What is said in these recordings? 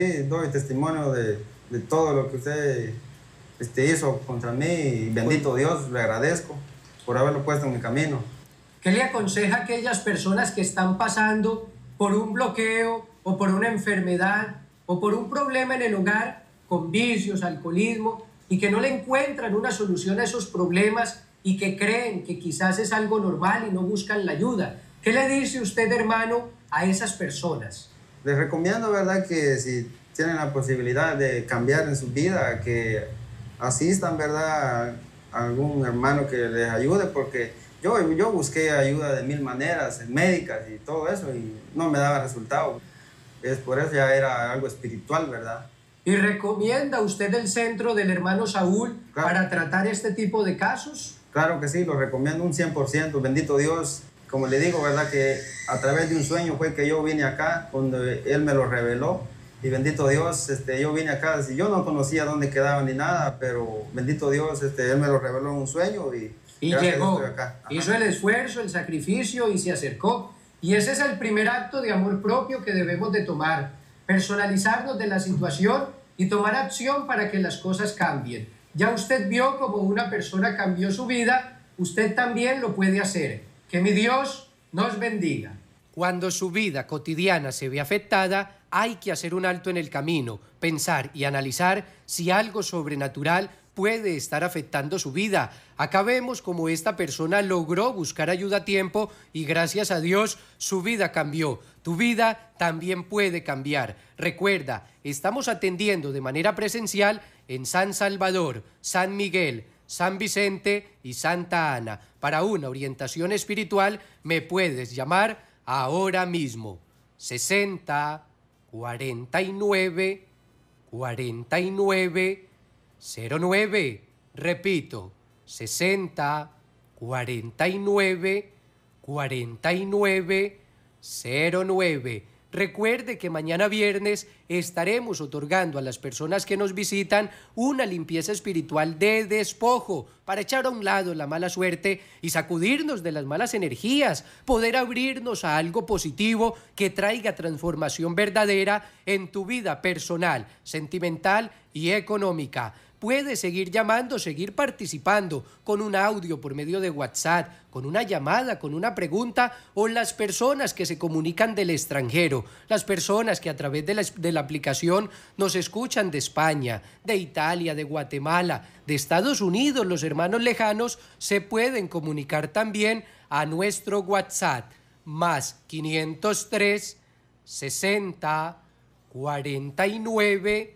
Sí, doy testimonio de todo lo que usted hizo contra mí y bendito Dios, le agradezco por haberlo puesto en mi camino. ¿Qué le aconseja a aquellas personas que están pasando por un bloqueo o por una enfermedad o por un problema en el hogar con vicios, alcoholismo y que no le encuentran una solución a esos problemas y que creen que quizás es algo normal y no buscan la ayuda? ¿Qué le dice usted, hermano, a esas personas? Les recomiendo, ¿verdad?, que si tienen la posibilidad de cambiar en su vida, que asistan, ¿verdad?, a algún hermano que les ayude, porque yo busqué ayuda de mil maneras, médicas y todo eso, y no me daba resultado. Es por eso ya era algo espiritual, ¿verdad? ¿Y recomienda usted el centro del hermano Saúl Claro. para tratar este tipo de casos? Claro que sí, lo recomiendo un 100%, bendito Dios. Como le digo, ¿verdad?, que a través de un sueño fue que yo vine acá, cuando Él me lo reveló. Y bendito Dios, yo vine acá, yo no conocía dónde quedaba ni nada, pero bendito Dios, Él me lo reveló en un sueño y llegó, estoy acá. hizo el esfuerzo, el sacrificio y se acercó. Y ese es el primer acto de amor propio que debemos de tomar, personalizarnos de la situación y tomar acción para que las cosas cambien. Ya usted vio cómo una persona cambió su vida, usted también lo puede hacer. Que mi Dios nos bendiga. Cuando su vida cotidiana se ve afectada, hay que hacer un alto en el camino, pensar y analizar si algo sobrenatural puede estar afectando su vida. Acá vemos cómo esta persona logró buscar ayuda a tiempo y gracias a Dios su vida cambió. Tu vida también puede cambiar. Recuerda, estamos atendiendo de manera presencial en San Salvador, San Miguel, San Vicente y Santa Ana. Para una orientación espiritual me puedes llamar ahora mismo. 60 49 49 09. Repito, 60 49 49 09. Recuerde que mañana viernes estaremos otorgando a las personas que nos visitan una limpieza espiritual de despojo para echar a un lado la mala suerte y sacudirnos de las malas energías, poder abrirnos a algo positivo que traiga transformación verdadera en tu vida personal, sentimental y económica. Puedes seguir llamando, seguir participando con un audio por medio de WhatsApp, con una llamada, con una pregunta o las personas que se comunican del extranjero, las personas que a través de la aplicación nos escuchan de España, de Italia, de Guatemala, de Estados Unidos, los hermanos lejanos se pueden comunicar también a nuestro WhatsApp más 503 60 49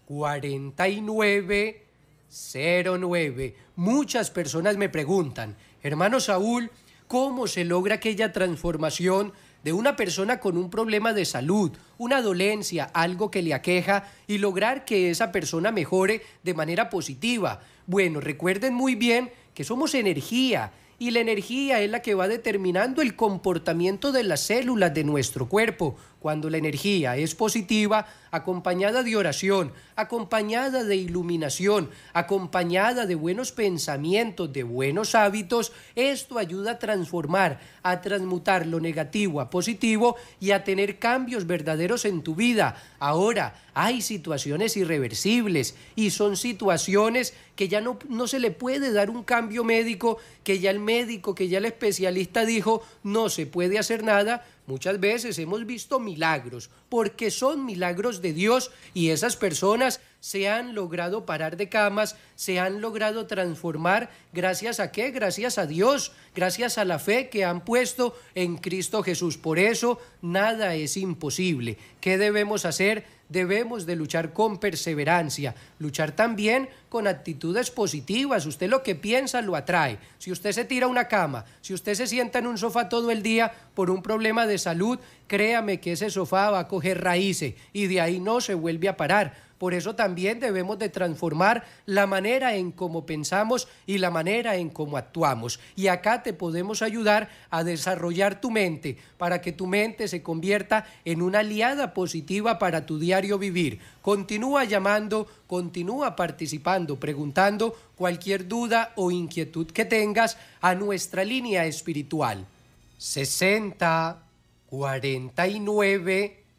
49 09. Muchas personas me preguntan, hermano Saúl, ¿cómo se logra aquella transformación de una persona con un problema de salud, una dolencia, algo que le aqueja y lograr que esa persona mejore de manera positiva? Bueno, recuerden muy bien que somos energía y la energía es la que va determinando el comportamiento de las células de nuestro cuerpo. Cuando la energía es positiva, acompañada de oración, acompañada de iluminación, acompañada de buenos pensamientos, de buenos hábitos, esto ayuda a transformar, a transmutar lo negativo a positivo y a tener cambios verdaderos en tu vida. Ahora, hay situaciones irreversibles y son situaciones que ya no se le puede dar un cambio médico, que ya el médico, que ya el especialista dijo no se puede hacer nada. Muchas veces hemos visto milagros, porque son milagros de Dios y esas personas se han logrado parar de camas, se han logrado transformar. ¿Gracias a qué? Gracias a Dios, gracias a la fe que han puesto en Cristo Jesús. Por eso, nada es imposible. ¿Qué debemos hacer? Debemos de luchar con perseverancia, luchar también con actitudes positivas. Usted lo que piensa lo atrae. Si usted se tira a una cama, si usted se sienta en un sofá todo el día por un problema de salud, créame que ese sofá va a coger raíces y de ahí no se vuelve a parar. Por eso también debemos de transformar la manera en cómo pensamos y la manera en cómo actuamos. Y acá te podemos ayudar a desarrollar tu mente para que tu mente se convierta en una aliada positiva para tu diario vivir. Continúa llamando, continúa participando, preguntando cualquier duda o inquietud que tengas a nuestra línea espiritual. 60 49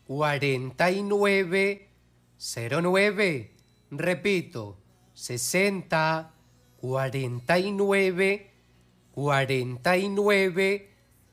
4909. Repito, 60 49 49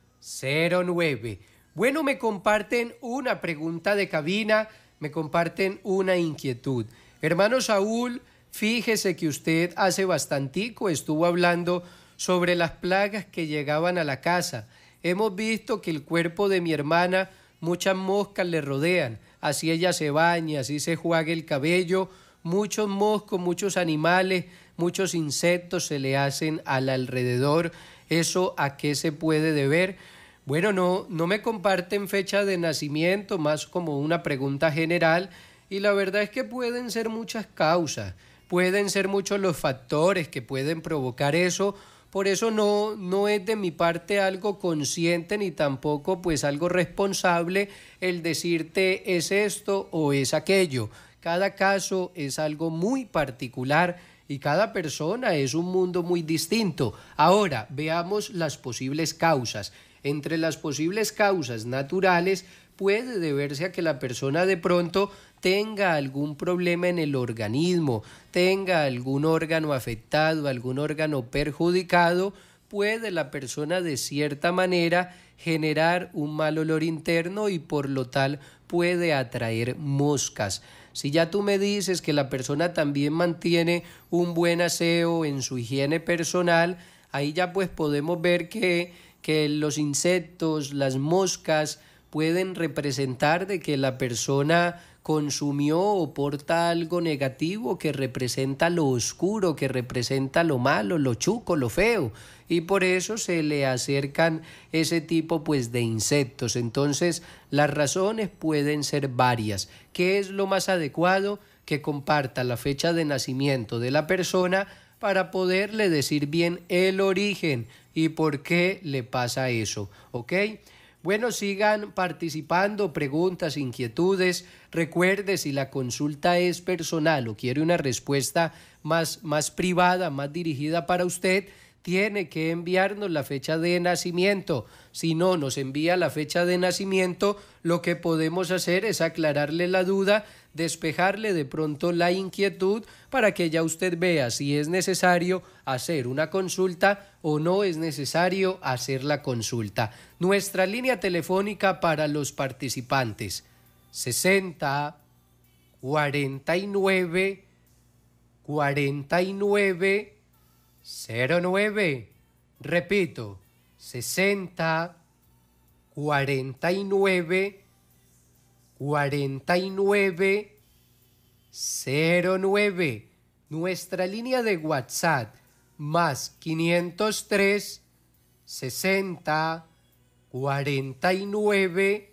09. Bueno, me comparten una pregunta de cabina, me comparten una inquietud. Hermano Saúl, fíjese que usted hace bastantico estuvo hablando sobre las plagas que llegaban a la casa. Hemos visto que el cuerpo de mi hermana, muchas moscas le rodean, así ella se baña, así se juega el cabello, muchos moscos, muchos animales, muchos insectos se le hacen al alrededor. ¿Eso a qué se puede deber? Bueno, no me comparten fecha de nacimiento, más como una pregunta general, y la verdad es que pueden ser muchas causas, pueden ser muchos los factores que pueden provocar eso. Por eso no es de mi parte algo consciente ni tampoco pues algo responsable el decirte es esto o es aquello. Cada caso es algo muy particular y cada persona es un mundo muy distinto. Ahora, veamos las posibles causas. Entre las posibles causas naturales puede deberse a que la persona de pronto tenga algún problema en el organismo, tenga algún órgano afectado, algún órgano perjudicado, puede la persona de cierta manera generar un mal olor interno y por lo tal puede atraer moscas. Si ya tú me dices que la persona también mantiene un buen aseo en su higiene personal, ahí ya pues podemos ver que los insectos, las moscas pueden representar de que la persona consumió o porta algo negativo que representa lo oscuro, que representa lo malo, lo chuco, lo feo, y por eso se le acercan ese tipo pues de insectos. Entonces las razones pueden ser varias. ¿Qué es lo más adecuado? Que comparta la fecha de nacimiento de la persona para poderle decir bien el origen y por qué le pasa eso, ¿ok? Bueno, sigan participando, preguntas, inquietudes. Recuerde, si la consulta es personal o quiere una respuesta más privada, más dirigida para usted, tiene que enviarnos la fecha de nacimiento. Si no nos envía la fecha de nacimiento, lo que podemos hacer es aclararle la duda, despejarle de pronto la inquietud para que ya usted vea si es necesario hacer una consulta o no es necesario hacer la consulta. Nuestra línea telefónica para los participantes: 60 49 49 09. Repito, 60 49 49 09. Nuestra línea de WhatsApp más 503 60 49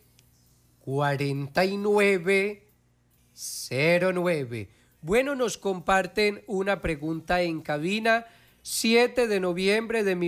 49 09. Bueno, nos comparten una pregunta en cabina. 7 de noviembre de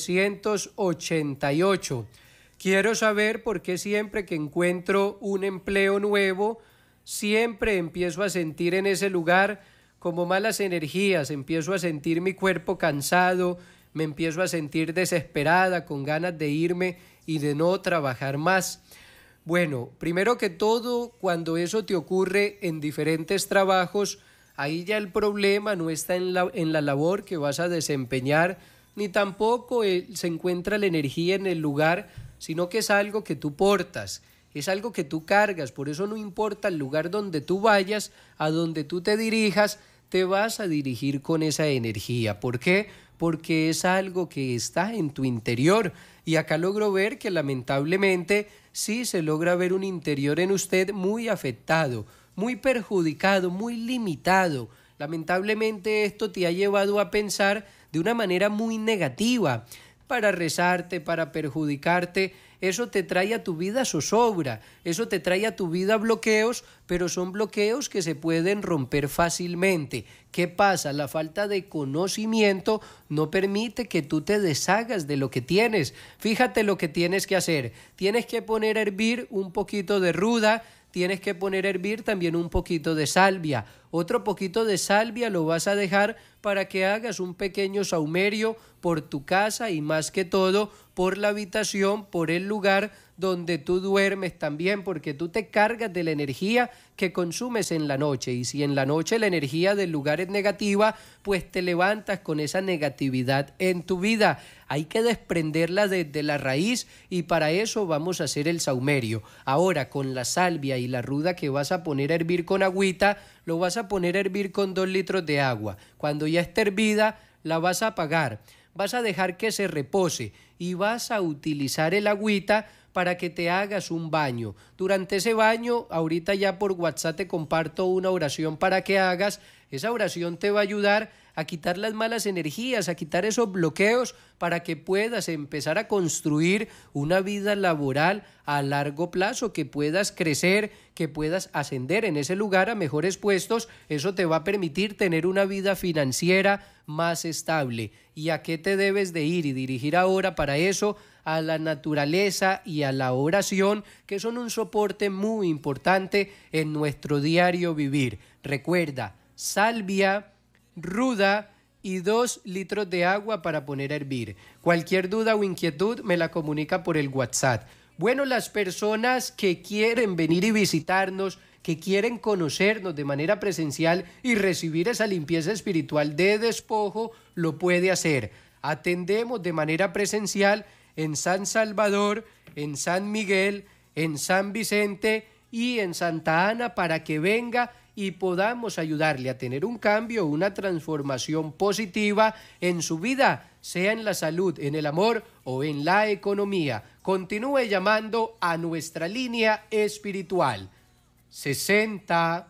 1988. Quiero saber por qué siempre que encuentro un empleo nuevo, siempre empiezo a sentir en ese lugar como malas energías, empiezo a sentir mi cuerpo cansado, me empiezo a sentir desesperada, con ganas de irme y de no trabajar más. Bueno, primero que todo, cuando eso te ocurre en diferentes trabajos, ahí ya el problema no está en la labor que vas a desempeñar, ni tampoco se encuentra la energía en el lugar, sino que es algo que tú portas, es algo que tú cargas. Por eso no importa el lugar donde tú vayas, a donde tú te dirijas, te vas a dirigir con esa energía. ¿Por qué? Porque es algo que está en tu interior. Y acá logro ver que lamentablemente sí se logra ver un interior en usted muy afectado, muy perjudicado, muy limitado. Lamentablemente esto te ha llevado a pensar de una manera muy negativa, para rezarte, para perjudicarte. Eso te trae a tu vida zozobra, eso te trae a tu vida bloqueos, pero son bloqueos que se pueden romper fácilmente. ¿Qué pasa? La falta de conocimiento no permite que tú te deshagas de lo que tienes. Fíjate lo que tienes que hacer. Tienes que poner a hervir un poquito de ruda, tienes que poner a hervir también un poquito de salvia. Otro poquito de salvia lo vas a dejar para que hagas un pequeño saumerio por tu casa y más que todo por la habitación, por el lugar donde tú duermes también, porque tú te cargas de la energía que consumes en la noche, y si en la noche la energía del lugar es negativa, pues te levantas con esa negatividad en tu vida. Hay que desprenderla desde la raíz, y para eso vamos a hacer el saumerio. Ahora, con la salvia y la ruda que vas a poner a hervir con agüita, lo vas a poner a hervir con 2 litros de agua. Cuando ya esté hervida, la vas a apagar. Vas a dejar que se repose y vas a utilizar el agüita para que te hagas un baño. Durante ese baño, ahorita ya por WhatsApp te comparto una oración para que hagas. Esa oración te va a ayudar a quitar las malas energías, a quitar esos bloqueos, para que puedas empezar a construir una vida laboral a largo plazo, que puedas crecer, que puedas ascender en ese lugar a mejores puestos. Eso te va a permitir tener una vida financiera más estable. ¿Y a qué te debes de ir y dirigir ahora para eso? A la naturaleza y a la oración, que son un soporte muy importante en nuestro diario vivir. Recuerda, salvia, ruda y 2 litros de agua para poner a hervir. Cualquier duda o inquietud me la comunica por el WhatsApp. Bueno, las personas que quieren venir y visitarnos, que quieren conocernos de manera presencial y recibir esa limpieza espiritual de despojo, lo puede hacer. Atendemos de manera presencial en San Salvador, en San Miguel, en San Vicente y en Santa Ana, para que venga y podamos ayudarle a tener un cambio, una transformación positiva en su vida, sea en la salud, en el amor o en la economía. Continúe llamando a nuestra línea espiritual 60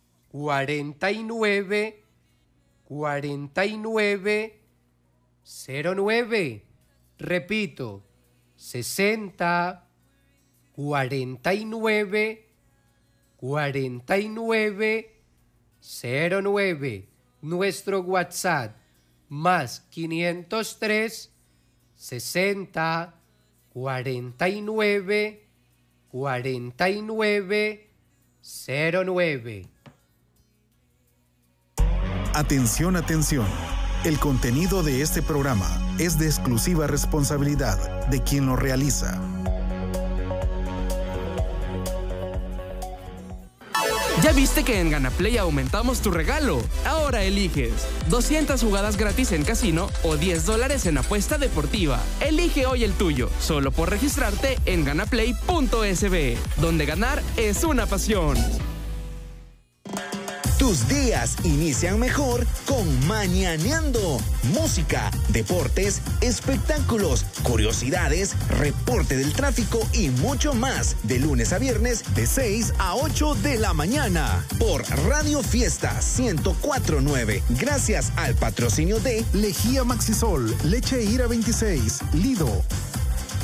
49 49 09. Repito, 60 49 49 09. Nuestro WhatsApp más 503 60 49 49 09. Atención, atención. El contenido de este programa es de exclusiva responsabilidad de quien lo realiza. ¿Ya viste que en GanaPlay aumentamos tu regalo? Ahora eliges 200 jugadas gratis en casino o $10 en apuesta deportiva. Elige hoy el tuyo, solo por registrarte en ganaplay.sb, donde ganar es una pasión. Tus días inician mejor con Mañaneando. Música, deportes, espectáculos, curiosidades, reporte del tráfico y mucho más. De lunes a viernes, de 6 a 8 de la mañana. Por Radio Fiesta 104.9. Gracias al patrocinio de Lejía Maxisol, Leche Ira 26, Lido,